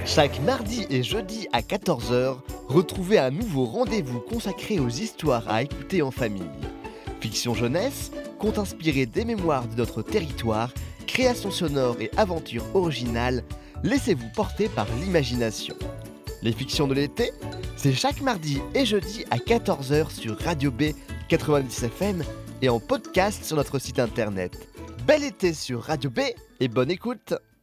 Chaque mardi et jeudi à 14 heures, retrouvez un nouveau rendez-vous consacré aux histoires à écouter en famille. Fiction jeunesse, contes inspirés des mémoires de notre territoire, créations sonores et aventures originales, laissez-vous porter par l'imagination. Les fictions de l'été, c'est chaque mardi et jeudi à 14 heures sur Radio B 90 FM et en podcast sur notre site internet. Bel été sur Radio B et bonne écoute!